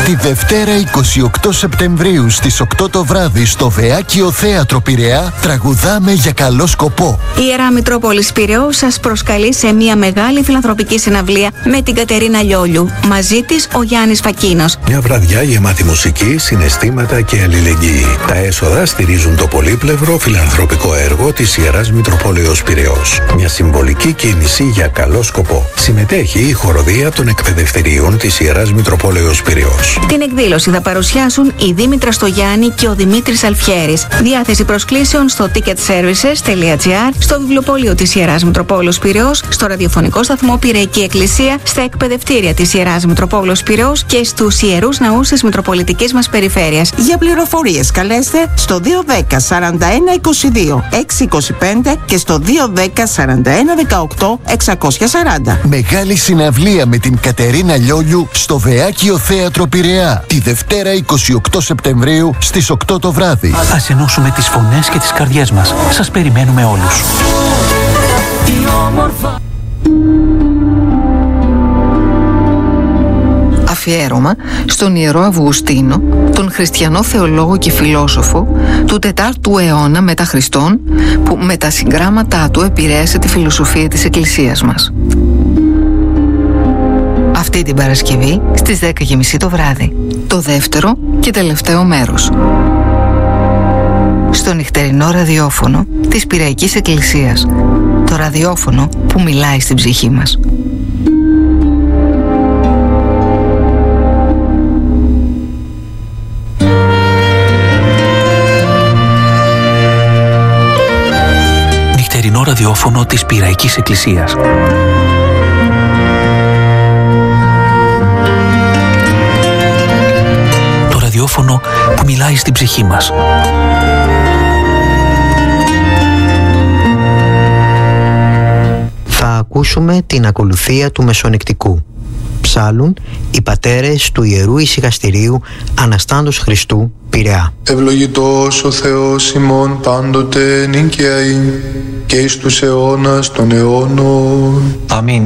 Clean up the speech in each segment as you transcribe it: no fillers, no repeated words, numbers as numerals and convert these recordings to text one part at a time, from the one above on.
Τη Δευτέρα 28 Σεπτεμβρίου στις 8 το βράδυ στο Βεάκιο Θέατρο Πειραιά τραγουδάμε για καλό σκοπό. Η Ιερά Μητρόπολης Πειραιώς σας προσκαλεί σε μια μεγάλη φιλανθρωπική συναυλία με την Κατερίνα Λιόλιου. Μαζί της ο Γιάννης Φακίνος. Μια βραδιά γεμάτη μουσική, συναισθήματα και αλληλεγγύη. Τα έσοδα στηρίζουν το πολύπλευρο φιλανθρωπικό έργο της Ιεράς Μητροπόλεως Πειραιώς. Μια συμβολική κίνηση για καλό σκοπό. Συμμετέχει η χοροδία των εκπαιδευτηρίων της Ιεράς Μητροπόλεως Πειραιώς. Την εκδήλωση θα παρουσιάσουν η Δήμητρα Στογιάννη και ο Δημήτρης Αλφιέρης. Διάθεση προσκλήσεων στο ticketservices.gr, στο βιβλιοπωλείο της Ιεράς Μητροπόλεως Πειραιώς, στο ραδιοφωνικό σταθμό Πειραϊκή Εκκλησία, στα εκπαιδευτήρια της Ιεράς Μητροπόλεως Πειραιώς και στους ιερούς ναούς της Μητροπολιτικής μας περιφέρειας. Για πληροφορίες καλέστε στο 210 41 22 625 και στο 210 41 18 640. Μεγάλη συναυλία με την Κατερίνα Λιόλιου στο Βεάκιο Θέατρο Πειραιά τη Δευτέρα 28 Σεπτεμβρίου στις 8 το βράδυ. Ας ενώσουμε τις φωνές και τις καρδιές μας. Σας περιμένουμε όλους. Αφιέρωμα στον Ιερό Αυγουστίνο, τον χριστιανό θεολόγο και φιλόσοφο του 4ου αιώνα μετά Χριστόν, που με τα συγγράμματά του επηρέασε τη φιλοσοφία της Εκκλησίας μας. Αυτή την Παρασκευή στις 10:30 το βράδυ, το δεύτερο και τελευταίο μέρος, στο νυχτερινό ραδιόφωνο της Πειραϊκής Εκκλησίας, το ραδιόφωνο που μιλάει στην ψυχή μας. Νυχτερινό ραδιόφωνο της Πειραϊκής Εκκλησίας. Το ραδιόφωνο που μιλάει στην ψυχή μας. Θα ακούσουμε την ακολουθία του Μεσονυκτικού. Ψάλουν οι πατέρες του Ιερού Ησυχαστηρίου Αναστάντος Χριστού, Πειραιά. Ευλογητός ο Θεός ημών πάντοτε νυν και αεί και εις τους αιώνας των αιώνων. Αμήν.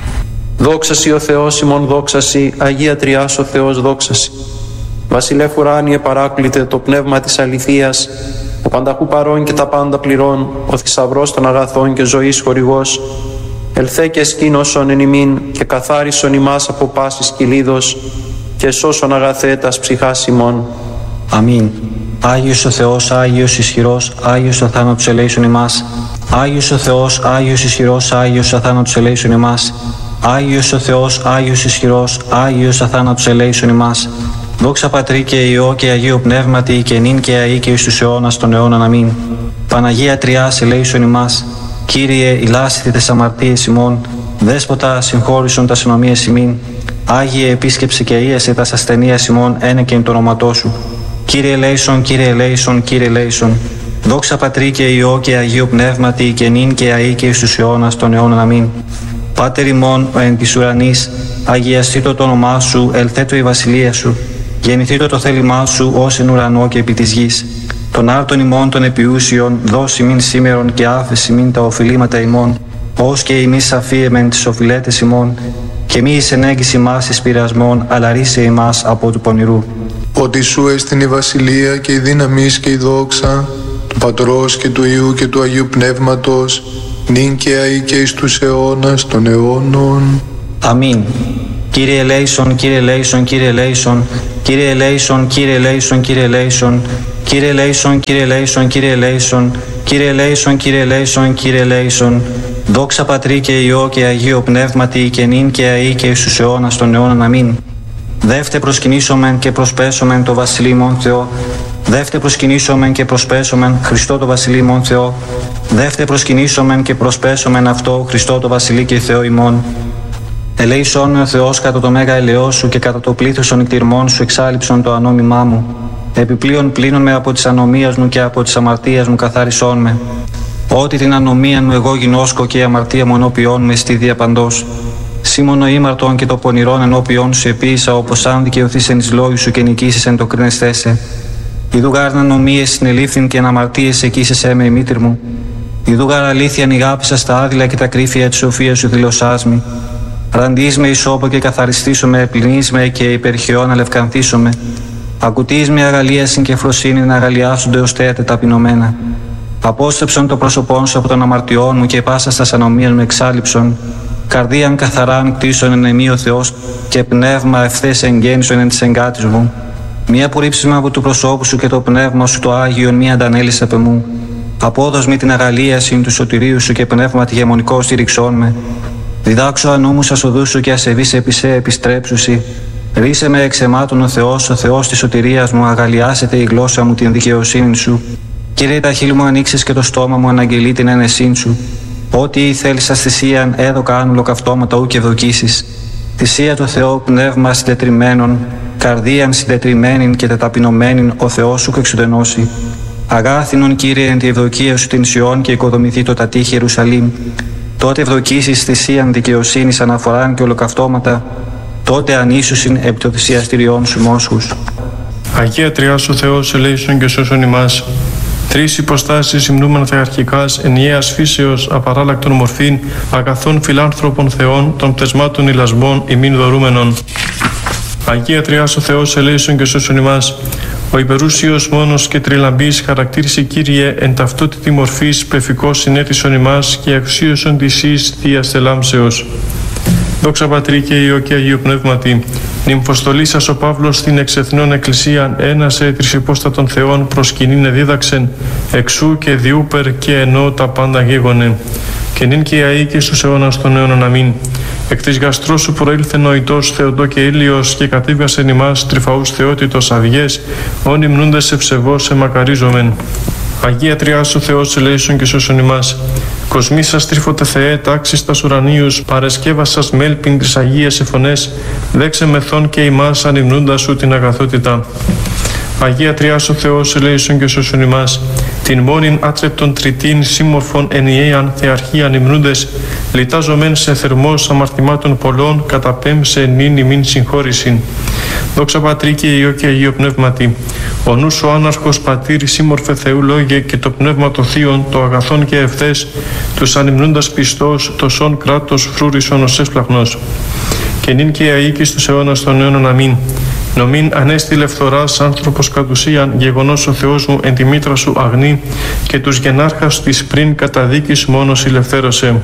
Δόξασι ο Θεός ημών, δόξασι, Αγία Τριάς ο Θεός, δόξασι. Βασιλεύ ουράνιε παράκλητε το πνεύμα της αληθείας, ο πανταχού παρών και τα πάντα πληρών, ο θησαυρός των αγαθών και ζωής χορηγός, ελθέ και σκήνωσον εν ημίν και καθάρισον ημάς από πάσης κυλίδος και σώσον αγαθέτας ψυχάς ημών. Αμήν. Άγιος ο Θεός, Άγιος ισχυρός, Άγιος ο θάνατος ελέησον ημάς. Άγιος ο Θεός, Άγιος ισχυρός, Άγιος ο θάνατος ελέησον ημάς. Άγιος ο Θεός, Άγιος ισχυρός, Άγιος ο θάνατος ελέησον ημάς. Δόξα Πατρί και Υιό και Αγίου Πνεύματι και νυν και αεί και εις τους αιώνας των αιώνων. Αμήν. Παναγία Τριάς ελέησον ημάς. Κύριε, ηλάσθητε τες αμαρτίες ημών. Δέσποτα, συγχώρησον τας ενομίες ημίν. Άγιε, επίσκεψε και ίεσε τας ασθενείας ημών, ένεκεν το όνοματό σου. Κύριε ελέησον, Κύριε ελέησον, Κύριε ελέησον. Δόξα Πατρί και Υιό και Αγίου Πνεύματι και νυν και αεί και εις τους αιώνας των αιώνων. Αμήν. Πάτερ ημών ο εν της ουρανής, αγιαστήτω το όνομά σου, ελθέτω η βασιλεία σου. Γεννηθήτω το θέλημά σου ως εν ουρανό και επί της γης. Τον άρτον ημών των επιούσιων, δώσει μην σήμερον και άφεση μην τα οφειλήματα ημών, ως και ημείς αφίεμεν τις οφειλέτες ημών, και μη εις ενέγγιση μας εις πειρασμών, αλλά ρίσε ημάς από του πονηρού. Ότι σου έστειν η βασιλεία και η δύναμις και η δόξα, του Πατρός και του Υιού και του Αγίου Πνεύματος, νυν και αεί και εις τους αιώνας των αιώνων. Αμήν. Κύριε ελέησον, Κύριε ελέησον, Κύριε ελέησον, Κύριε ελέησον, Κύριε ελέησον, Κύριε ελέησον, Κύριε ελέησον, Κύριε ελέησον, Κύριε ελέησον, Κύριε ελέησον, Κύριε ελέησον, Κύριε ελέησον. Δόξα Πατρί και Υιό και Αγίου Πνεύματι και νυν και αεί και εις τους αιώνας των αιώνων. Αμήν. Δεύτε προσκυνήσομεν και προσπέσομεν το Βασιλεί ημών Θεό. Δεύτε προσκυνήσομεν και προσπέσομεν Χριστό το Βασιλεί ημών Θεό. Δεύτε προσκυνήσομεν και προσπέσομεν αυτό Χριστό το Βασιλεί και Θεό ημών. Ελέησόν ο Θεός κατά το μέγα ελαιός σου και κατά το πλήθος των νηκτηρμών σου εξάλειψον το ανόμημά μου. Επιπλέον πλύνον με από της ανομίας μου και από της αμαρτίας μου καθάρισόν με. Ότι την ανομία μου εγώ γινώσκω και η αμαρτία μου ενώπιόν με στη διαπαντός. Σήμωνο ήμαρτον και το πονηρόν ενώπιόν σου επίησα, όπως αν δικαιωθείς εν εις λόγου σου και νικήσεις εν το κρίνεστέσαι. Ιδού γάρ ανομίες συνελήφθην και εν αμαρτίες εκείσεσαι με η μήτρη μου. Ιδού γάρ αλήθεια νηγάπησα στα άδειλα και τα κρύφια της σοφίας σου δηλωσάς μη. Ραντείς με ισόπο και καθαριστήσομαι, πλυνείς με και υπερχαιών αλευκανθήσομαι. Ακουτείς με αγαλίασιν και φροσύνη να αγαλιάσονται ως θέατε ταπεινωμένα. Απόστρεψον το πρόσωπόν σου από των αμαρτιών μου και πάσα στα ανομίαν μου εξάλληψον. Καρδίαν καθαράν κτίσον εν εμεί ο Θεός και πνεύμα ευθές εγγέννησον εν της εγκάτης μου. Μία απορρίψημα από του προσώπου σου και το πνεύμα σου το Άγιον μία αντανέλησε απ' εμού. Απόδος με την αγαλίαση του σωτηρίου σου και πνεύμα τη γεμονικό στήριξόν με. Διδάξω ανώμους ασοδούς σου και ασεβείς επισέ επιστρέψουσι. Ρίσε με εξαιμάτων ο Θεός της σωτηρίας μου, αγαλιάσετε η γλώσσα μου την δικαιοσύνη σου. Κύριε, τα χείλη μου ανοίξεις και το στόμα μου αναγγελεί την ένεσήν σου. Ό,τι θέλεις ας θυσίαν, έδωκα αν ολοκαυτώματα ου και ευδοκίσεις. Θυσία το Θεό, πνεύμα συντετριμένων, καρδίαν συντετριμένην και τεταπεινωμένην ο Θεός σου εξουδενώσει. Αγάθινον, Κύριε, εν τη ευδοκία σου την Σιών και οικοδομηθεί το τατήχη Ιερουσαλήμ. Τότε ευδοκίσεις θυσίαν δικαιοσύνης αναφοράν και ολοκαυτώματα, τότε ανήσουσιν επί το θυσιαστηριών σου μόσχους. Αγία Τριάς ο Θεός ελέησον και σώσον ημάς. Τρεις υποστάσεις υμνούμεν θεαρχικάς, ενιαίας φύσεως, απαράλλακτον μορφήν, αγαθών φιλάνθρωπων Θεών, των πτεσμάτων ηλασμών ημίν δωρούμενων. Αγία Τριάς ο Θεός ελέησον και σώσον ημάς. Ο υπερούσιος μόνος και τριλαμπής χαρακτήρισε, Κύριε, εν ταυτότητη μορφής πεφικός συνέτησον ημάς και αξίωσον της εις Θείας θελάμσεως. Δόξα Πατρί και Υιό και Αγίου Πνεύματι, νυμφοστολής ο Παύλος στην εξεθνών εκκλησίαν ένασε τρισυπόστατων Θεών προσκυνήν εδίδαξεν, εξού και διούπερ και ενώ τα πάντα γίγονε. Και νυν και αεί και στους αιώνας των αιώνων αμήν. Εκ της γαστρός σου προήλθε νοητός Θεοτό και ήλιος και κατήβγασεν ημάς τρυφαούς θεότητος αυγές, όν υμνούντες ευσεβώς εμακαρίζομεν. Αγία Τριάς ο Θεός ελέησον και σώσον ημάς. Κοσμοί σας τρίφωτε Θεέ, τάξεις τας ουρανίους, παρεσκεύασας μέλπιν τις Αγίες εφωνές, δέξε μεθόν και ημάς ανυμνούντας σου την αγαθότητα. Αγία Τριάς ο Θεός ελέησον και σώσον ημάς. Την μόνην άτρεπτον τριτήν σύμμορφων ενιαίαν θεαρχίαν υμνούντες, λιτάζομεν σε θερμός αμαρτημάτων πολλών, καταπέμψε νυν ημίν συγχώρησιν. Δόξα Πατρί και Υιό και Αγίο Πνεύματι. Ο νους ο άναρχος Πατήρ σύμμορφε Θεού λόγε και το πνεύμα το θείον, το αγαθόν και ευθές, τους ανυμνούντας πιστός, το σον κράτος φρούρισον ως έσπλαχνος. Και νυν και αεί και στους αιώνας των αιώνων αμήν. Νομήν ανέστηλε φθοράς άνθρωπος κατ' ουσίαν, γεγονός ο Θεός μου εν τη μήτρα σου αγνή, και τους γενάρχας της πριν καταδίκης μόνος ηλευθέρωσε.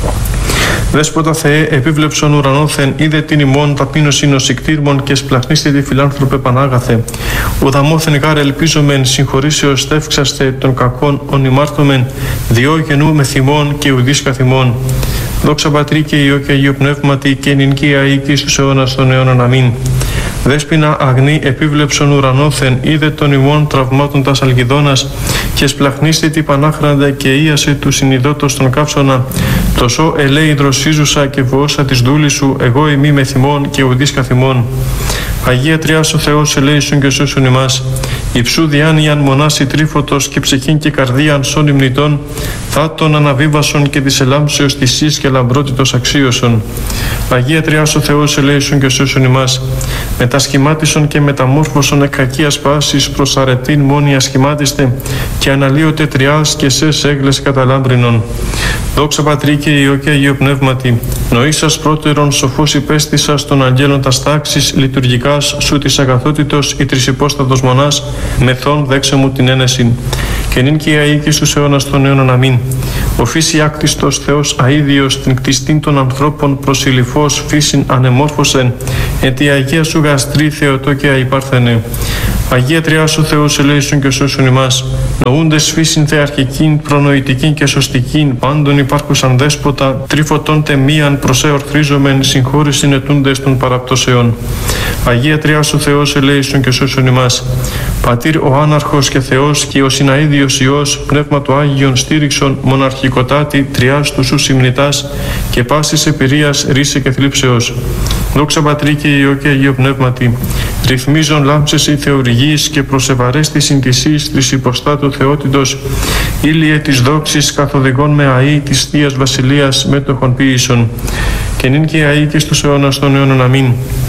Δέσποτα Θεέ, επίβλεψον ουρανόθεν, είδε την ημών ταπείνωσιν ως ικτήρμον και σπλαχνίστε τη φιλάνθρωπε Πανάγαθε. Ουδαμόθεν γάρ ελπίζομεν, συγχωρήσεως τεύξαστε των κακών ονειμάρτωμεν, διόγενου με θυμών και ουδείς καθημών. Δόξα Πατρί και Υιό και Αγίου Πνεύματι και νυν και αεί και στους αιώνας των αιώνων αμήν. Δέσποινα αγνή επίβλεψον ουρανόθεν, είδε των ημών τραυμάτων τας αλγιδώνας και σπλαχνίστε τη Πανάχραντα και ίασε του συνειδότος των καύσωνα. Τοσό ελέη δροσίζουσα και βοώσα της δούλης σου, εγώ ημί με θυμών και ουδείς καθημών. Αγία Τριάς ο Θεός ελέησον και σώσον ημάς. Υψού διάνοιαν μονάσι τρίφωτος και ψυχήν και καρδίαν σών υμνητών, θα τον αναβίβασον και της ελάμψεως θυσίας και λαμπρότητος αξίωσον. Αγία Τριάς ο Θεός ελέησον και σώσον ημάς. Μετασχημάτισον και μεταμόρφωσον εκ κακίας πάσης προς αρετήν μόνοι ασχημάτιστε και αναλύωτε Τριάς και σες έγλες καταλάμπρινον. Δόξα Πατρί και Υιό και Αγίο Πνεύματι, νοήσας πρώτερον σοφός υπέστησας των αγγέλων τας τάξης, λειτουργικάς σου της αγαθότητος η τρισυπόστατος μονάς, μεθόν δέξε μου την ένεσιν. Και νυν και αεί και στους αιώνας των αιώνων αμήν. Ο φύση άκτιστος Θεός αίδιος την κτιστήν των ανθρώπων προσιλυφός φύσιν ανεμόρφωσεν, εν τη Αγία σου γαστρή Θεοτό και αϊπάρθενε. Αγία Τριάς ο Θεός ελέησον και σώσον ημάς. Νοούντες φύσιν θεαρχικήν, προνοητικήν και σωστικήν, πάντων υπάρχουσαν δέσποτα, τρίφωτον τεμίαν προσεορθρίζομεν, συγχώρησιν ετούντες των παραπτώσεων. Αγία Τριάς ο Θεός ελέησον και σώσον ημάς. Πατήρ ο άναρχος και Θεός και ο συναίδιος Υιός, πνεύμα το Άγιον στήριξον, μοναρχικοτάτη, Τριάς του σου συμνητάς και πάσης επηρείας ρίσε και θλίψεως. Δόξα Πατρί και Υιό και Αγίο Πνεύματι, ρυθμίζον λάμψεσι θεοργής και προσεβαρέστησιν της εις της υποστάτου Θεότητος, ήλιε της δόξης καθοδηγών με αή της Θείας Βασιλείας μέτοχον ποίησον. Και νυν και αή και στους αιώνας των αιώνων αμήν.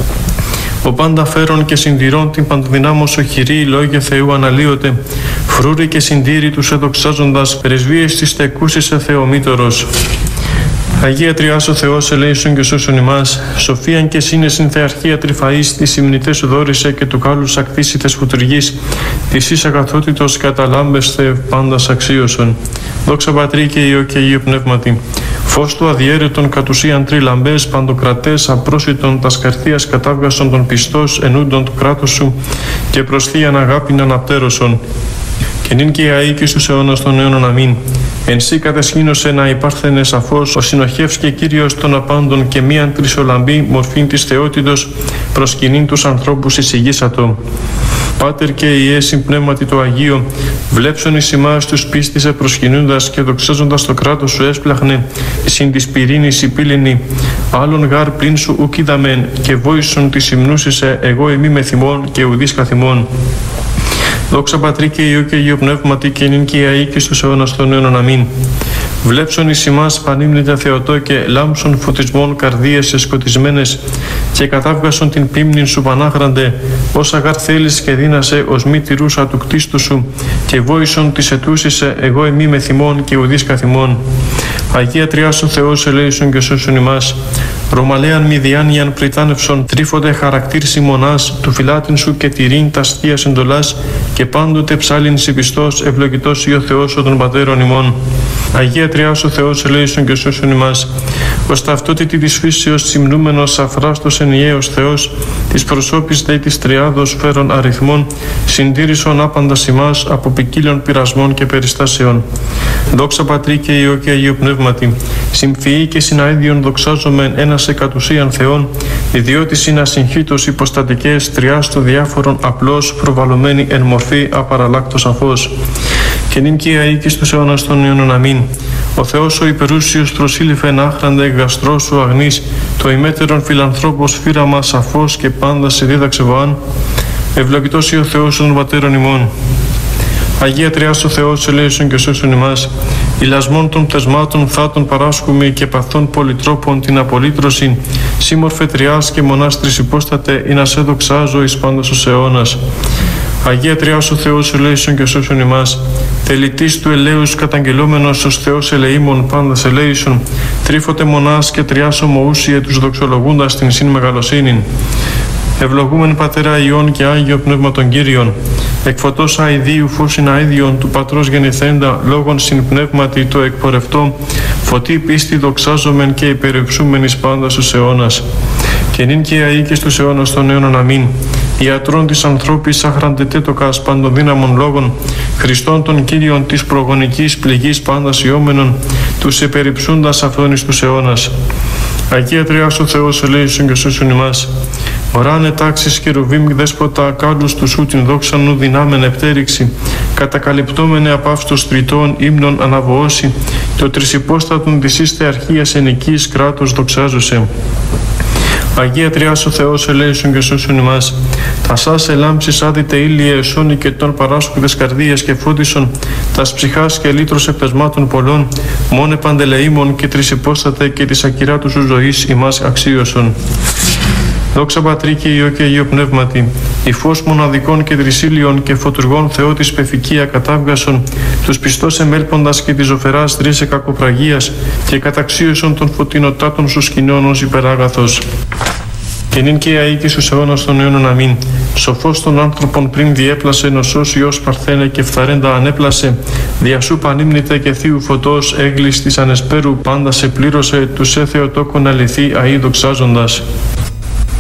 Ο πάντα φέρον και συντηρών την παντοδυνάμωσο χειρή λόγια Θεού αναλύωτε, φρούρι και συντήρη τους εδοξάζοντας, πρεσβείες της τεκούσης Θεομήτωρος. Αγία Τριάς ο Θεός ελέησον και σώσον ημάς, σοφίαν και σύνεσιν Θεαρχία Τριφαής, τις ημνητές σου δόρισε και του κάλους ακτήσιτες φωτουργής, της εις αγαθότητος καταλάμπεστε πάντας αξίωσον. Δόξα Πατρί και Υιό και Αγίου Πνεύματι. Φως του αδιέρετον κατ' ουσίαν τριλαμπές, παντοκρατές, απρόσιτον, τας καρθίας κατάβγασον των πιστός, ενούντον του κράτους σου, και προς θείαν αγάπην αναπτέρωσον. Και νυν και αεί και στους αιώνας των αιώνων αμήν. Εν σύ κατεσχήνωσε να υπάρχθενε σαφώς ο συνοχεύς και Κύριος των απάντων και μίαν τρισολαμπή μορφήν της θεότητος προσκυνήν τους ανθρώπους εισηγήσατο. Πάτερ και Υιέ συμπνεύματι το Αγίο, βλέψον εις ημάς τους πίστησε προσκυνούντας και δοξάζοντας το κράτος σου έσπλαχνε, συν της πυρήνης η πύληνη, άλλον γάρ πλην σου ουκ είδαμεν, και βόησον της υμνούσισε εγώ εμεί με θυμών και ουδείς καθημών. Δόξα Πατρί και Υιό και Αγίου Πνεύματι και νυν και αεί και στους αιώνας των αιώνων αμήν. Βλέψον εις ημάς πανύμνητα Θεοτό και λάμψον φωτισμών καρδίες εσκοτισμένες και κατάβγασον την πίμνην σου πανάχραντε, όσα γάρ θέλεις και δύνασε ως μη τηρούσα του κτίστου σου, και βόησον της ετούσισε εγώ εμεί με θυμών και ουδείς καθημών. Αγία Τριάς ο Θεός ελέησον και σώσον ημάς. Ρωμαλέαν μη διάνοιαν πριτάνευσον, τρίφονται χαρακτήρ μονάς, του φυλάτην σου και τηρήν τας θείας εντολάς, και πάντοτε ψάλιν συμπιστός, ευλογητός ή ο Θεός των πατέρων ημών. Αγία Τριάς ο Θεός ελέησον και σώσον ημάς. Ως ταυτότητη της φύσεως τσιμνούμενος αφράστος ενιαίος Θεός, της προσώπης δε της τριάδος φέρον αριθμών, συντήρησον άπαντας ημάς από ποικίλων πειρασμών και περιστάσεων. Δόξα Πατρί και Υιό και Αγίου Πνεύματι, συμφυή και συναίδιον δοξάζομεν ένας εκ κατ' ουσίαν Θεόν, ιδιώτης είναι ασυγχύτως υποστατικές τριάς των διάφορων απλώς προβαλλωμένη εν μορφή απαραλλάκτος σαφώς. Και νυν και αεί και στους αιώνας των αιώνων αμήν. Ο Θεός ο υπερούσιος προσήλυφεν άχραντε γαστρός σου αγνής, το ημέτερον φιλανθρώπος φύραμα σαφώς και πάντα σε δίδαξε βοάν. Ευλογητός ή ο Θεός των πατέρων ημών. Αγία Τριάς ο Θεός ελέησον και σώσον ημάς. Ηλασμών των πτεσμάτων θάτων παράσχουμε και παθών πολυτρόπων την απολύτρωση. Σύμμορφε Τριάς και μονάς τρισυπόστατε, ή να σε δοξάζω εις πάντας ως αιώνας. Αγία Τριάς ο Θεός ελέησον και σώσον ημάς. Τελητής του ελέους καταγγελόμενος ως Θεός ελεήμων πάντας ελέησον. Τρίφωτε μονάς και Τριάς ομοούσιε τους δοξολογούντας την συν μεγαλοσύνην. Ευλογούμεν Πατέρα Υιόν και Άγιο Πνεύμα των Κύριων. Εκφωτός αηδίου φως αίδιον του Πατρός γεννηθέντα, λόγων συμπνεύματι το εκπορευτό, φωτή πίστη δοξάζομεν και υπερευσούμεν εις πάντα στους αιώνας. Και νυν και αεί και στους αιώνας των αιώνων αμήν. Ιατρών της ανθρώπης αχραντετέτοκας παντοδύναμων λόγων, Χριστών των Κύριων της προγονικής πληγής πάντας ιόμενων, τους υπερυψούντας αυτόν εις τους αιώνας. Αγία Τριάς ο Θεός ελέησον και σώσον ημάς. Οράνε τάξεις κερουβίμ δέσποτα κάλους του σου την δόξα νου δυνάμεν επτέριξη, κατακαλυπτόμενε απαύστος τριτών ύμνων αναβοώσει, το τρισυπόστατον της εις θεαρχίας ενικής κράτος δοξάζωσε. Αγία Τριάς ο Θεός ελέησον και σώσον ημάς. Τα σας ελάμψεις άδειτε ήλιε εσώνη και των παράσχουδες καρδίες και φώτισον, τας ψυχάς και λύτρος επτεσμάτων πολλών, μόνε παντελεήμων και τρισυπόστατε και της ακυράτου σου ζωής ημάς αξίωσον. Δόξα Πατρί και Υιό και Αγίου Πνεύματι, η φως μοναδικών και τρισίλιων και φωτουργών Θεό της πεφικία κατάβγασον, τους πιστός εμέλποντας και της ζωφεράς τρίσε κακοπραγίας και καταξίωσον των φωτεινοτάτων σου σκηνών ως υπεράγαθος. Και νυν και αεί και στους αιώνας των αιώνων αμήν. Σοφός των άνθρωπων πριν διέπλασε, νοσός Υιός παρθένε και φθαρέντα ανέπλασε, δια σου πανύμνητε και θείου φωτός έγλης της ανεσπέρου πάντα σε πλήρωσε, τους Θεοτόκον αληθή αεί δοξάζοντας.